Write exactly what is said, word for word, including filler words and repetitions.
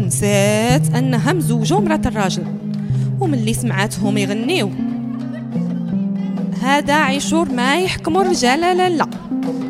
ونسات انها مزوجه مرات الراجل، وملي سمعاتهم يغنيو هذا عيشور ما يحكموا الرجال لا لا